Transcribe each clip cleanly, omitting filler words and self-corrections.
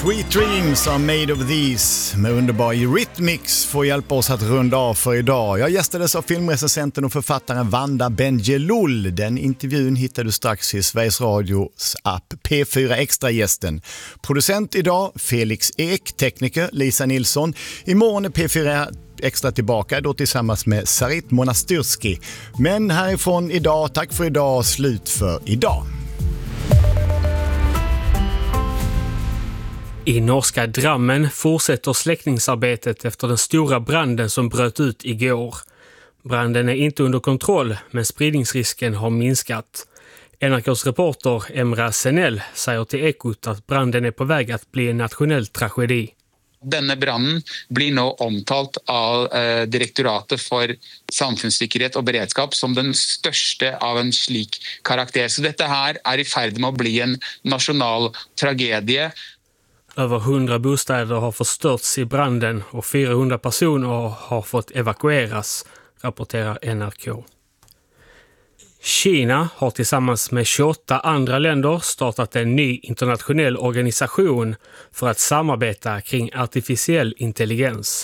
Sweet Dreams are made of these med underbar Eurythmics får hjälpa oss att runda av för idag. Jag gästades av filmrecensenten och författaren Vanda Bendjelloul. Den intervjun hittar du strax i Sveriges Radios app P4 Extra-gästen. Producent idag Felix Ek, tekniker Lisa Nilsson. Imorgon är P4 Extra tillbaka då tillsammans med Sarit Monastyrski. Men härifrån idag, tack för idag, slut för idag. I norska Drammen fortsätter släckningsarbetet efter den stora branden som bröt ut igår. Branden är inte under kontroll, men spridningsrisken har minskat. NRKs reporter Emra Senell säger till Ekot att branden är på väg att bli en nationell tragedi. Denne branden blir nu omtalt av Direktoratet för samfunnssikkerhet och beredskap som den största av en slik karaktär. Så detta här är i färd med att bli en national tragedie. Över 100 bostäder har förstörts i branden och 400 personer har fått evakueras, rapporterar NRK. Kina har tillsammans med 28 andra länder startat en ny internationell organisation för att samarbeta kring artificiell intelligens.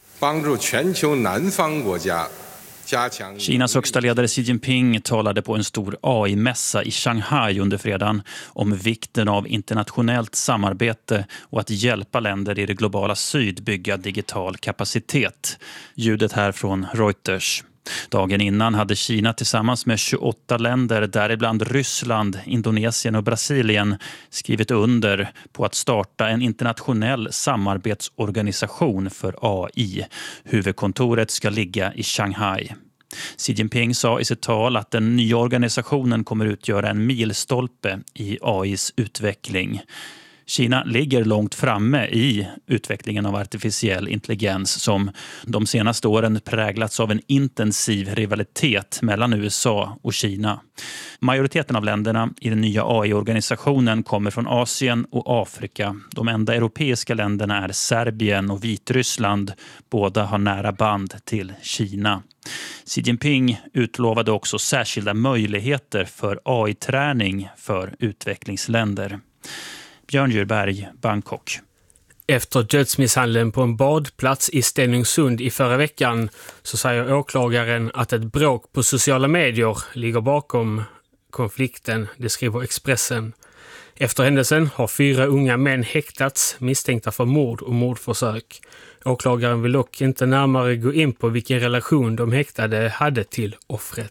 Kinas högsta ledare Xi Jinping talade på en stor AI-mässa i Shanghai under fredagen om vikten av internationellt samarbete och att hjälpa länder i det globala syd bygga digital kapacitet. Ljudet här från Reuters. Dagen innan hade Kina tillsammans med 28 länder, däribland Ryssland, Indonesien och Brasilien, skrivit under på att starta en internationell samarbetsorganisation för AI. Huvudkontoret ska ligga i Shanghai. Xi Jinping sa i sitt tal att den nya organisationen kommer utgöra en milstolpe i AIs utveckling. Kina ligger långt framme i utvecklingen av artificiell intelligens som de senaste åren präglats av en intensiv rivalitet mellan USA och Kina. Majoriteten av länderna i den nya AI-organisationen kommer från Asien och Afrika. De enda europeiska länderna är Serbien och Vitryssland. Båda har nära band till Kina. Xi Jinping utlovade också särskilda möjligheter för AI-träning för utvecklingsländer. Björn Djurberg, Bangkok. Efter dödsmisshandeln på en badplats i Stenungsund i förra veckan så säger åklagaren att ett bråk på sociala medier ligger bakom konflikten, det skriver Expressen. Efter händelsen har 4 unga män häktats misstänkta för mord och mordförsök. Åklagaren vill dock inte närmare gå in på vilken relation de häktade hade till offret.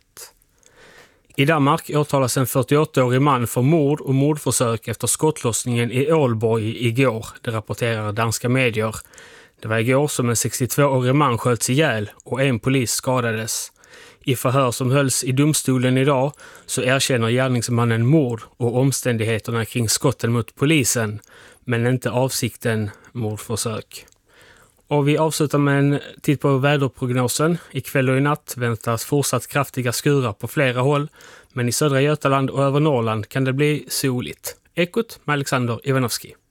I Danmark åtalas en 48-årig man för mord och mordförsök efter skottlossningen i Ålborg igår, det rapporterar danska medier. Det var igår som en 62-årig man sköts ihjäl och en polis skadades. I förhör som hölls i domstolen idag så erkänner gärningsmannen mord och omständigheterna kring skotten mot polisen, men inte avsikten mordförsök. Och vi avslutar med en titt på väderprognosen. Ikväll och i natt väntas fortsatt kraftiga skurar på flera håll, men i södra Götaland och över Norrland kan det bli soligt. Ekot med Alexander Ivanovski.